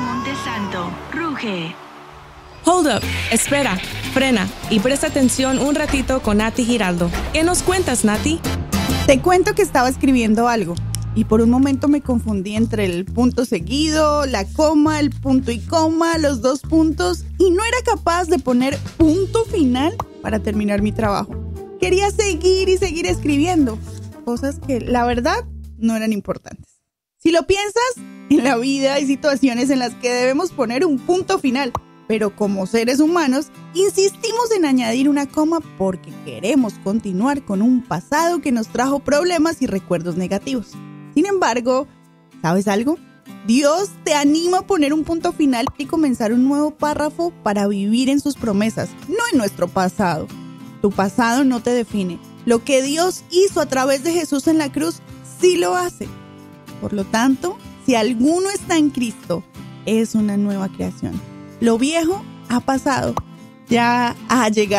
Montesanto, ruge. Hold up, espera, frena y presta atención un ratito con Nati Giraldo. ¿Qué nos cuentas, Nati? Te cuento que estaba escribiendo algo y por un momento me confundí entre el punto seguido, la coma, el punto y coma, los dos puntos y no era capaz de poner punto final para terminar mi trabajo. Quería seguir y seguir escribiendo, cosas que la verdad no eran importantes. Si lo piensas, en la vida hay situaciones en las que debemos poner un punto final, pero como seres humanos insistimos en añadir una coma porque queremos continuar con un pasado que nos trajo problemas y recuerdos negativos. Sin embargo, ¿sabes algo? Dios te anima a poner un punto final y comenzar un nuevo párrafo para vivir en sus promesas, no en nuestro pasado. Tu pasado no te define. Lo que Dios hizo a través de Jesús en la cruz, sí lo hace. Por lo tanto, si alguno está en Cristo, es una nueva creación. Lo viejo ha pasado, ya ha llegado.